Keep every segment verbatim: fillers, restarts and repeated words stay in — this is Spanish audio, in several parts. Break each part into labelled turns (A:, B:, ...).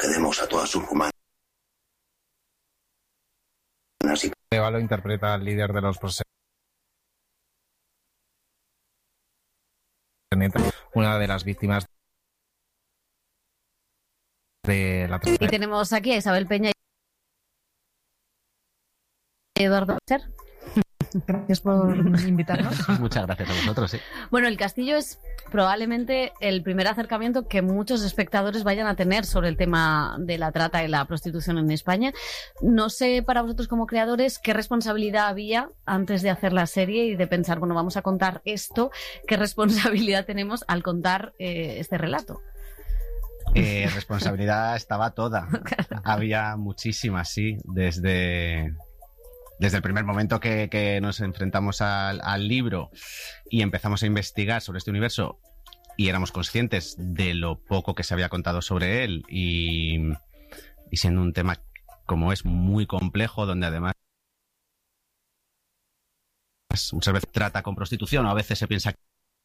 A: procedemos a todas sus humanas.
B: Eva lo interpreta al líder de los proxenetas, una de las víctimas de la trata.
C: Y tenemos aquí a Isabel Peña y Eduardo Ser.
D: Gracias por invitarnos.
E: Muchas gracias a vosotros, sí.
C: Bueno, El Castillo es probablemente el primer acercamiento que muchos espectadores vayan a tener sobre el tema de la trata y la prostitución en España. No sé, para vosotros como creadores, qué responsabilidad había antes de hacer la serie y de pensar, bueno, vamos a contar esto, qué responsabilidad tenemos al contar eh, este relato.
E: Eh, responsabilidad estaba toda. Había muchísimas, sí, desde... Desde el primer momento que, que nos enfrentamos al, al libro y empezamos a investigar sobre este universo y éramos conscientes de lo poco que se había contado sobre él y, y siendo un tema como es muy complejo, donde además muchas veces trata con prostitución o a veces se piensa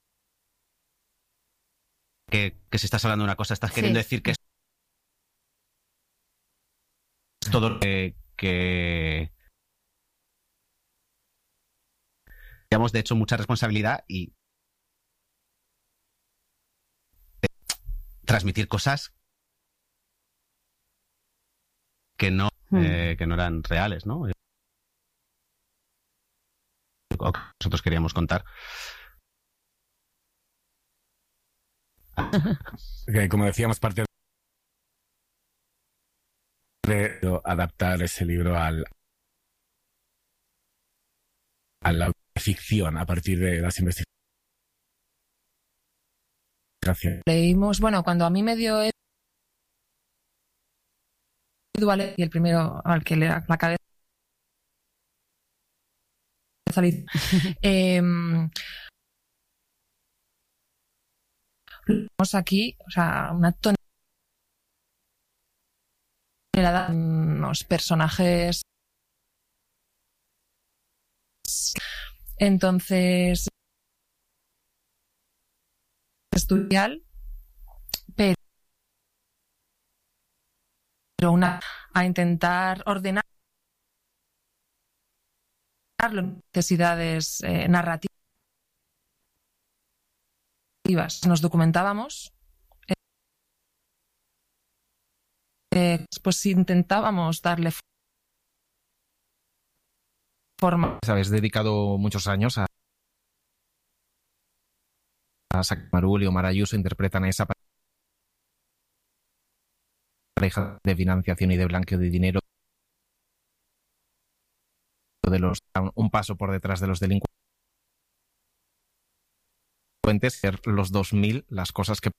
E: que, que si estás hablando de una cosa estás queriendo sí. decir que es todo lo que... que Digamos, de hecho, mucha responsabilidad y transmitir cosas que no, mm. eh, que no eran reales, ¿no? O que nosotros queríamos contar.
B: Que, como decíamos, parte de adaptar ese libro al a la ficción a partir de las investigaciones.
D: Leímos, bueno, cuando a mí me dio Edu y el primero al que le da la cabeza eh, tenemos aquí, o sea, una tonelada de unos personajes. Entonces, estudial, pero una a intentar ordenar las necesidades eh, narrativas. Nos documentábamos, eh, eh, pues intentábamos darle forma.
B: Habéis dedicado muchos años a, a Marul y Omar Ayuso interpretan a esa pareja de financiación y de blanqueo de dinero de los un paso por detrás de los delincuentes, ser los dos mil las cosas que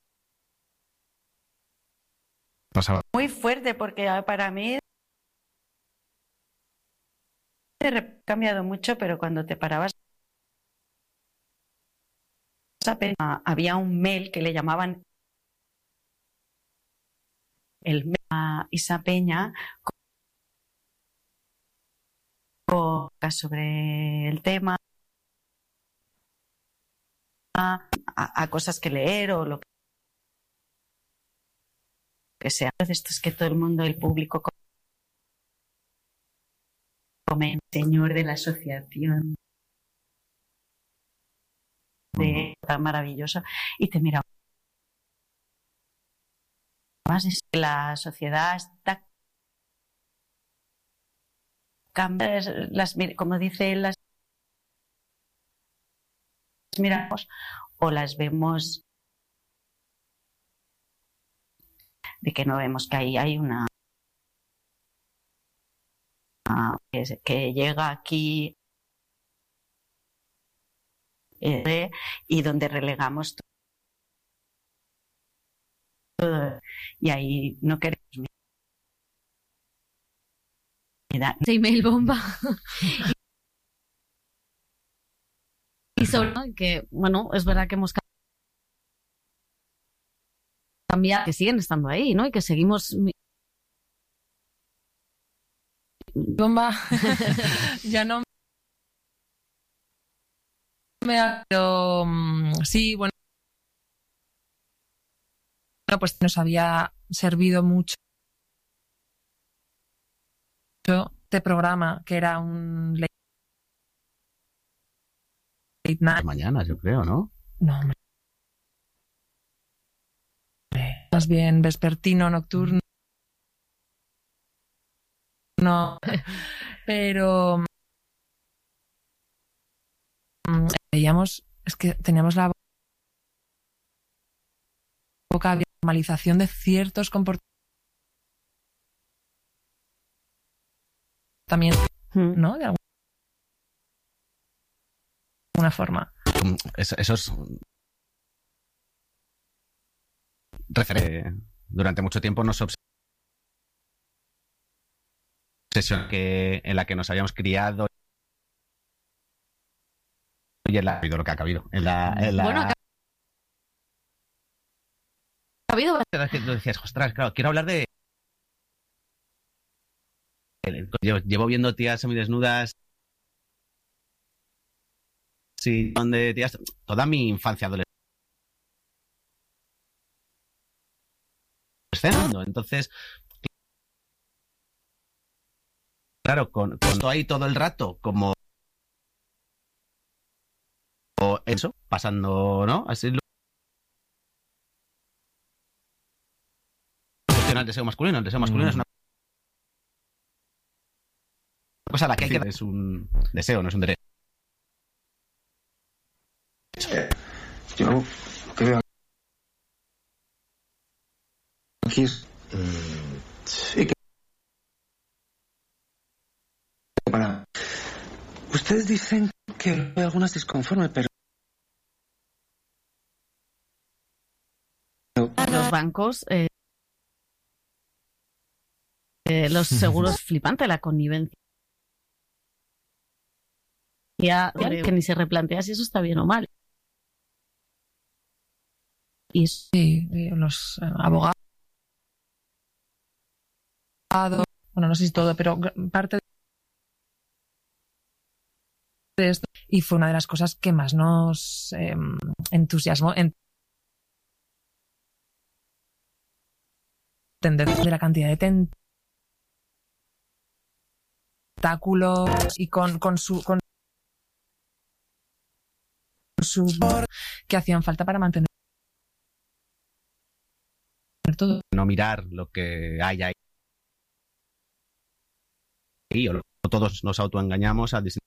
B: pasaban.
F: Muy fuerte, porque para mí ha cambiado mucho, pero cuando te parabas había un mail que le llamaban el mail a Isa Peña sobre el tema, a, a cosas que leer o lo que sea. Esto es que todo el mundo, el público come, señor de la asociación de tan maravilloso, y te mira más, la sociedad está cambiando, las, como dice, las miramos o las vemos de que no vemos que ahí hay una que, que llega aquí eh, y donde relegamos todo y ahí no queremos
C: email bomba. Y sobre que, bueno, es verdad que hemos cambiado, que siguen estando ahí, ¿no? Y que seguimos.
D: Bomba, ya no me ha. Pero sí, bueno, pues nos había servido mucho este programa que era un late night.
E: Mañana, yo creo, ¿no?
D: No, hombre. Más bien vespertino, nocturno. No, pero mm, veíamos, es que teníamos la boca de normalización de ciertos comportamientos, ¿no? De alguna forma.
E: Eso, esos referentes durante mucho tiempo nos obsesionan que en la que nos habíamos criado y en la ha habido lo que ha cabido en la, en la...
C: Bueno, ha habido.
E: Tú decías, ostras, claro, quiero hablar de llevo, llevo viendo tías semidesnudas, sí, donde tías toda mi infancia adolescente. Entonces, claro, con, con todo ahí todo el rato, como eso, pasando, ¿no? Así lo... el deseo masculino. El deseo masculino mm. es una cosa a la que hay que... Es un deseo, no es un derecho.
A: Yo lo que veo aquí es mm, sí que para ustedes dicen que hay algunas disconformes, pero
C: los bancos, eh, eh, los seguros, flipante la connivencia. Ya, que ni se replantea si eso está bien o mal. Y eso...
D: sí, los eh, abogados, bueno, no sé si todo, pero parte de esto, y fue una de las cosas que más nos eh, entusiasmó en entender de la cantidad de tentáculos y con, con su con su que hacían falta para mantener todo.
E: No mirar lo que hay ahí. Y o todos nos autoengañamos a distintos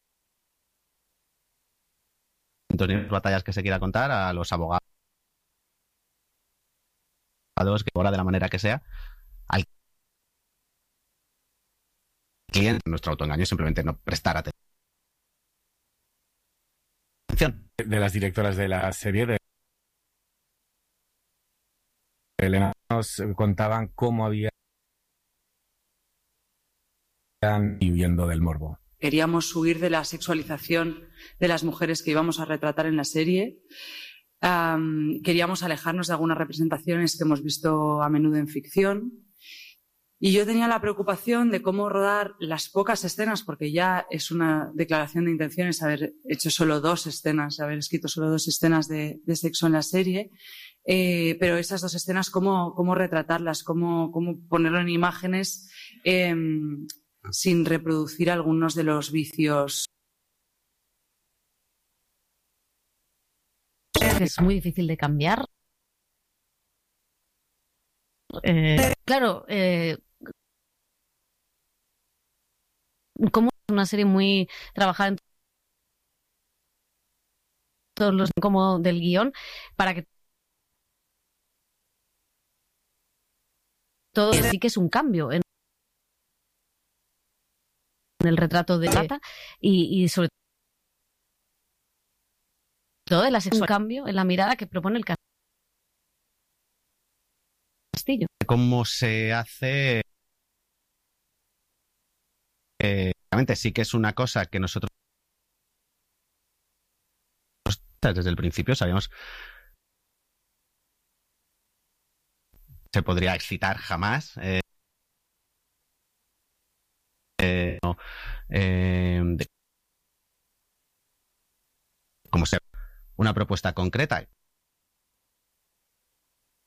E: batallas que se quiera contar, a los abogados que ahora de la manera que sea, al cliente. Nuestro autoengaño es simplemente no prestar atención.
B: De las directoras de la serie, de Elena, nos contaban cómo habían y huyendo del morbo.
G: Queríamos huir de la sexualización de las mujeres que íbamos a retratar en la serie. Um, queríamos alejarnos de algunas representaciones que hemos visto a menudo en ficción. Y yo tenía la preocupación de cómo rodar las pocas escenas, porque ya es una declaración de intenciones haber hecho solo dos escenas, haber escrito solo dos escenas de, de sexo en la serie. Eh, pero esas dos escenas, cómo, cómo retratarlas, cómo, cómo ponerlo en imágenes eh, sin reproducir algunos de los vicios.
C: Es muy difícil de cambiar. Eh, claro, eh, como es una serie muy trabajada en todos los como del guión, para que todo sí que es un cambio en el retrato de Plata y, y sobre todo de la sexualidad, un cambio en la mirada que propone el Castillo.
E: ¿Cómo se hace? Eh, realmente sí que es una cosa que nosotros desde el principio sabíamos se podría excitar jamás. Eh, eh, no, eh, de, como sea una propuesta concreta.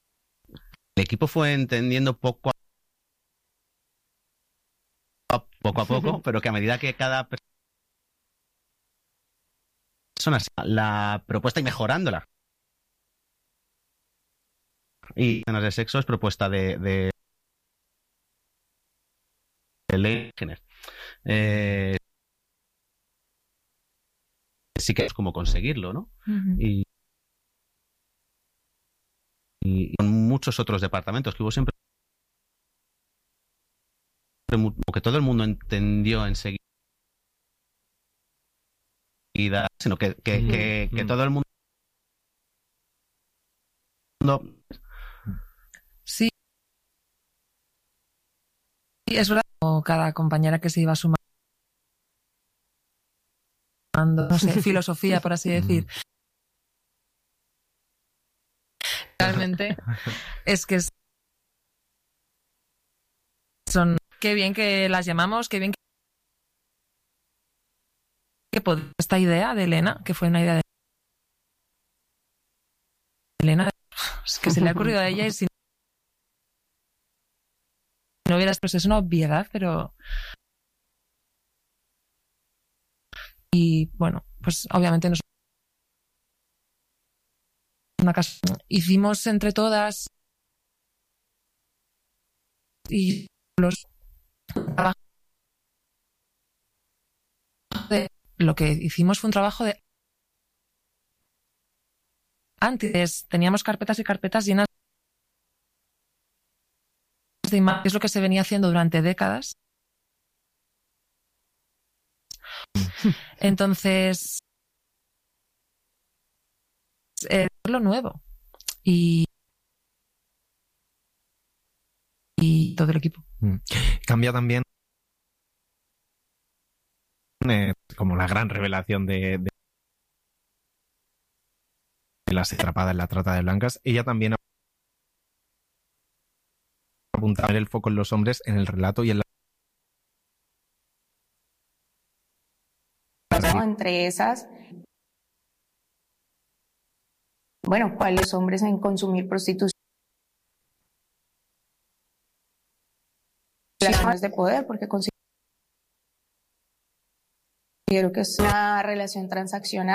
E: El equipo fue entendiendo poco a poco poco a poco, pero que a medida que cada persona la propuesta y mejorándola. Y escenas de sexo es propuesta de, de, de ley género. Eh, sí que es como conseguirlo, ¿no? Uh-huh. Y, y con muchos otros departamentos que hubo siempre, que todo el mundo entendió enseguida, sino que, que, uh-huh. que, que todo el mundo
D: sí, es verdad, cada compañera que se iba sumando, no sé, filosofía, por así decir. Realmente es que son, qué bien que las llamamos, qué bien que, que esta idea de Elena, que fue una idea de Elena, es que se le ha ocurrido a ella y si no hubieras, pues es una obviedad, pero y bueno, pues obviamente nos una casa hicimos entre todas y los de, lo que hicimos fue un trabajo de antes teníamos carpetas y carpetas llenas de imágenes, es lo que se venía haciendo durante décadas. Entonces eh, lo nuevo y y todo el equipo.
H: Cambia también eh, como la gran revelación de, de, de las atrapadas en la trata de blancas. Ella también apuntaba el foco en los hombres, en el relato y en la...
I: Entre esas, bueno, ¿cuáles hombres en consumir prostitución? Relaciones de poder, porque considero que es una relación transaccional.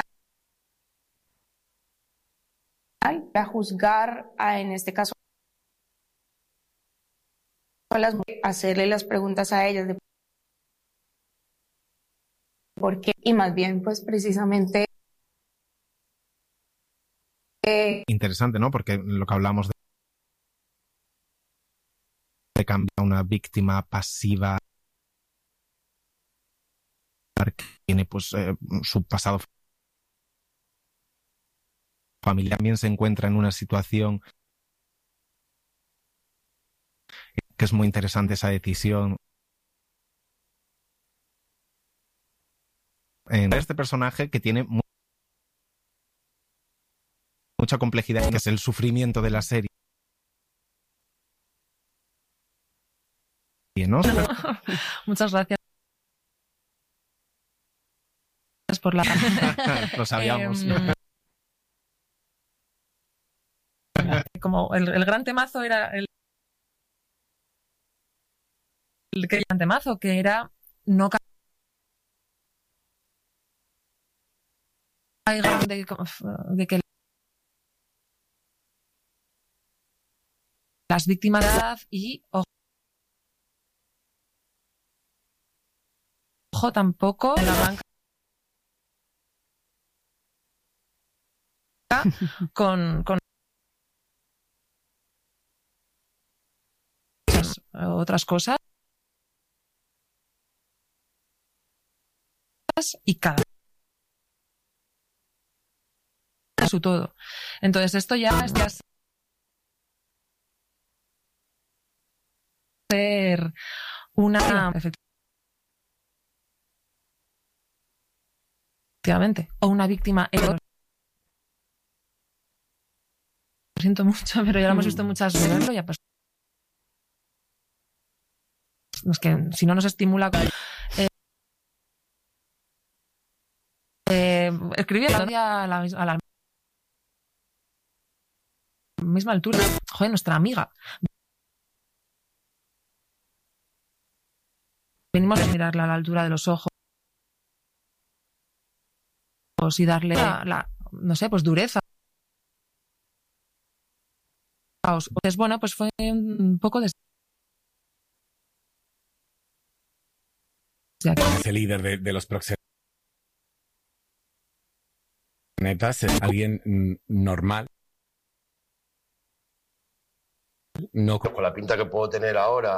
I: A juzgar, a, en este caso, a las mujeres, hacerle las preguntas a ellas de por qué, y más bien, pues precisamente. Eh,
H: Interesante, ¿no? Porque lo que hablamos de de cambiar a una víctima pasiva que tiene pues eh, su pasado familiar, también se encuentra en una situación que es muy interesante esa decisión. En este personaje que tiene mu- mucha complejidad, que es el sufrimiento de la serie. ¿No?
D: Muchas gracias por la...
H: Lo sabíamos.
D: Eh, como el, el gran temazo era el, el que gran temazo que era no caigan de, de que las víctimas y ojo, ojo tampoco en la banca con, con otras cosas y cada su todo. Entonces esto ya es ser una efectivamente o una víctima. Lo siento mucho, pero ya lo hemos visto muchas veces. Ya pues es que si no nos estimula eh, eh, escribiendo a la, a la misma altura, joder, nuestra amiga venimos a mirarla a la altura de los ojos y darle la, la no sé, pues dureza. Pues bueno, pues fue un poco de...
B: Ese líder de, de los proxenetas es alguien mm, normal. No
J: con la pinta que puedo tener ahora.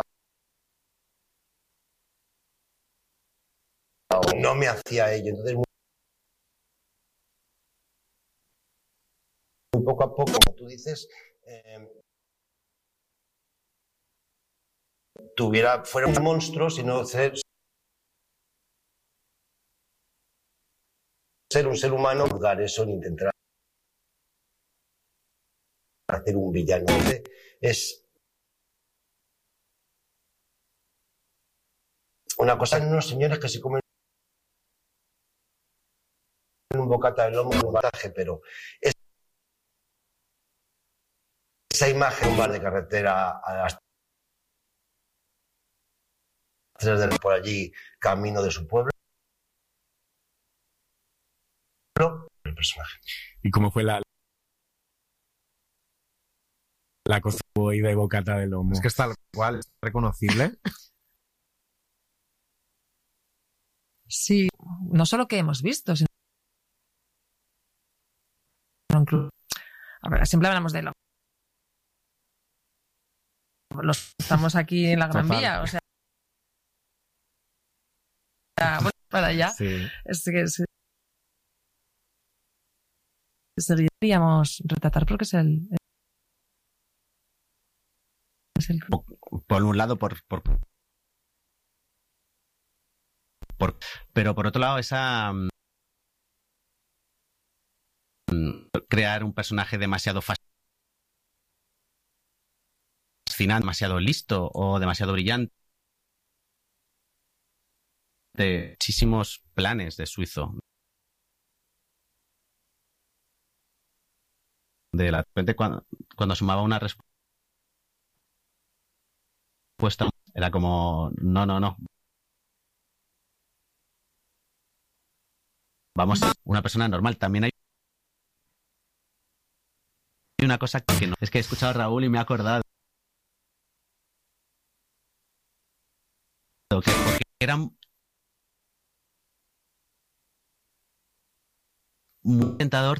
J: No me hacía ello. Entonces, muy poco a poco, como tú dices, eh, tuviera, fuera un monstruo, sino ser, ser un ser humano, juzgar eso ni intentar hacer un villano. Es una cosa en unos señores que se comen un bocata de lomo en un baraje, pero es esa imagen, un bar de carretera a las tres de la por allí, camino de su pueblo, el personaje.
B: ¿Y cómo fue la la cosa de bocata de lomo?
H: Es que es tal cual, es reconocible.
D: Sí, no solo que hemos visto, sino incluso, a ver, siempre hablamos de lo los estamos aquí en la Gran Vía, o sea, bueno, para allá, sí. Es que se, seguiríamos retratar porque es el, es el...
E: Por un lado, por, por, por pero por otro lado, esa crear un personaje demasiado fascinante, demasiado listo o demasiado brillante, de muchísimos planes de Suizo. De la repente cuando, cuando sumaba una respuesta era como no, no, no. Vamos a ser una persona normal. También hay una cosa que no. Es que he escuchado a Raúl y me he acordado. Que porque era muy tentador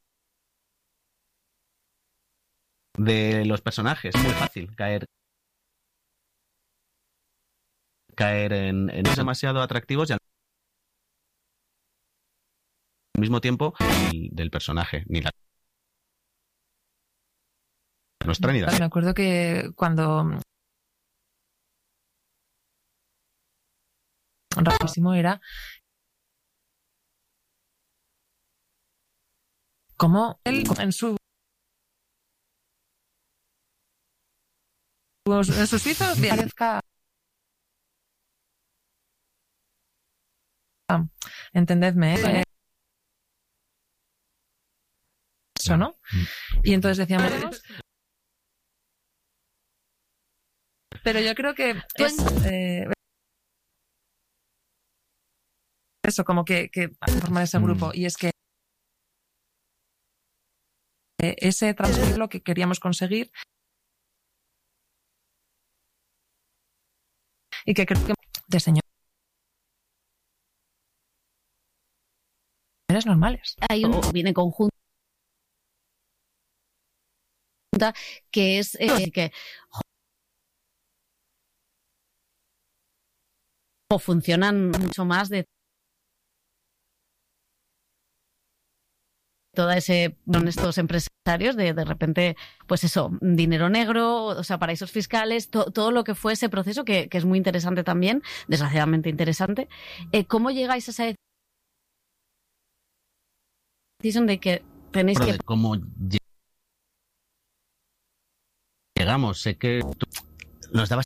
E: de los personajes. Es muy fácil caer caer en, en demasiado atractivos y al mismo tiempo el, del personaje ni la nuestra ni la...
D: Me acuerdo que cuando rapidísimo era como él en su en sus suizos parezca, entendedme, ¿eh? Eso, ¿no? Y entonces decíamos, pero yo creo que es, eh, eso, como que, que formar ese grupo, y es que eh, ese transmitir lo que queríamos conseguir y que creo que de señores normales.
C: Hay un viene conjunto que es eh, que o funcionan mucho más de todo ese con estos empresarios de de repente, pues eso, dinero negro, o sea, paraísos fiscales, to, todo lo que fue ese proceso que, que es muy interesante también, desgraciadamente interesante. Eh, ¿Cómo llegáis a esa decisión de que tenéis
E: Pero
C: que...
E: de cómo llegamos, sé que tú nos dabas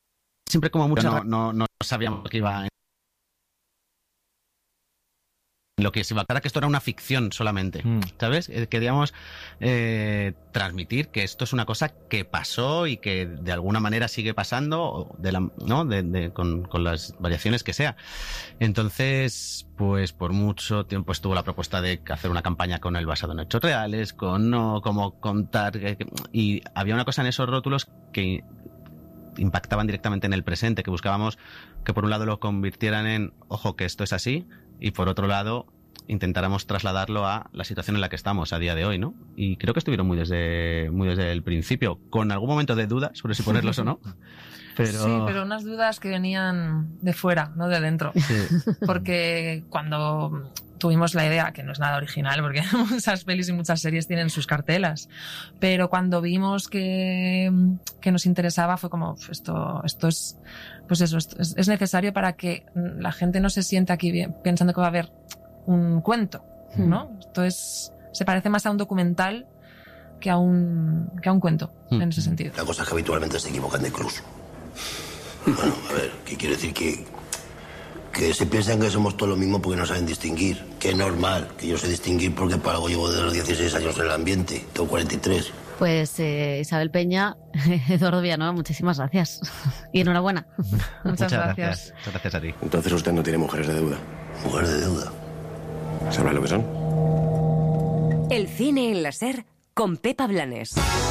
E: siempre como mucho, no, no, no sabíamos que iba lo que se iba a que esto era una ficción solamente, mm. ¿sabes? Queríamos eh, transmitir que esto es una cosa que pasó y que de alguna manera sigue pasando, de la, ¿no? De, de, con, con las variaciones que sea. Entonces, pues por mucho tiempo estuvo la propuesta de hacer una campaña con el basado en hechos reales, con no, como contar, y había una cosa en esos rótulos que impactaban directamente en el presente, que buscábamos que por un lado lo convirtieran en, ojo, que esto es así, y por otro lado intentáramos trasladarlo a la situación en la que estamos a día de hoy, ¿no? Y creo que estuvieron muy desde, muy desde el principio, con algún momento de duda sobre si ponerlos o no. Pero...
D: Sí, pero unas dudas que venían de fuera, no de dentro.
E: Sí.
D: Porque cuando tuvimos la idea, que no es nada original, porque muchas pelis y muchas series tienen sus cartelas, pero cuando vimos que, que nos interesaba fue como, esto, esto es, pues eso, esto es, es necesario para que la gente no se sienta aquí bien, pensando que va a haber un cuento, ¿no? Mm. Esto es, se parece más a un documental que a un, que a un cuento, mm. en ese sentido.
J: La cosa es que habitualmente se equivocan de cruz. Bueno, a ver, ¿qué quiere decir? Que, que se piensan que somos todos lo mismo porque no saben distinguir. Que es normal, que yo sé distinguir porque para algo llevo de los dieciséis años en el ambiente, tengo cuarenta y tres.
C: Pues eh, Isabel Peña, Eduardo Villanueva, muchísimas gracias. Y enhorabuena.
D: Muchas, Muchas gracias.
E: gracias. Muchas gracias a ti.
J: Entonces usted no tiene mujeres de deuda. Mujeres de deuda. ¿Sabrá lo que son?
K: El cine en la SER con Pepa Blanes.